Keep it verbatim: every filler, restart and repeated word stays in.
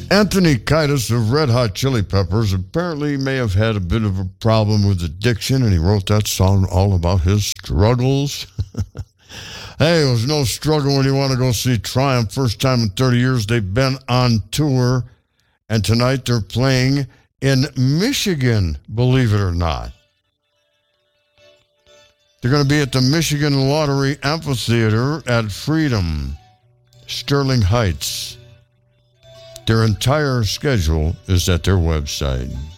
Anthony Kiedis of Red Hot Chili Peppers apparently may have had a bit of a problem with addiction, and he wrote that song all about his struggles. Hey, it was no struggle when you want to go see Triumph. First time in thirty years they've been on tour, and tonight they're playing in Michigan, believe it or not. They're going to be at the Michigan Lottery Amphitheater at Freedom, Sterling Heights. Their entire schedule is at their website.